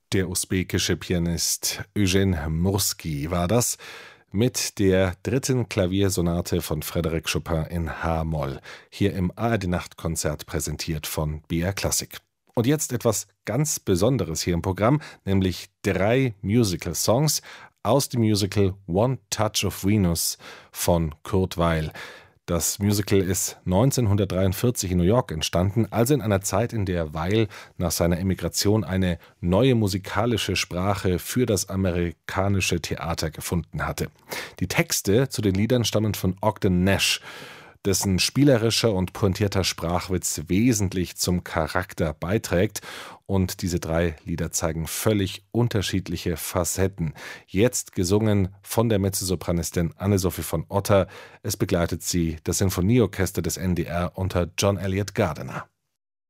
Der usbekische Pianist Eugen Murski war das mit der dritten Klaviersonate von Frédéric Chopin in H-Moll, hier im ARD-Nachtkonzert präsentiert von BR Classic. Und jetzt etwas ganz Besonderes hier im Programm, nämlich 3 Musical-Songs aus dem Musical One Touch of Venus von Kurt Weill. Das Musical ist 1943 in New York entstanden, also in einer Zeit, in der Weill nach seiner Emigration eine neue musikalische Sprache für das amerikanische Theater gefunden hatte. Die Texte zu den Liedern stammen von Ogden Nash, dessen spielerischer und pointierter Sprachwitz wesentlich zum Charakter beiträgt. Und diese 3 Lieder zeigen völlig unterschiedliche Facetten. Jetzt gesungen von der Mezzosopranistin Anne-Sophie von Otter. Es begleitet sie das Sinfonieorchester des NDR unter John Eliot Gardiner.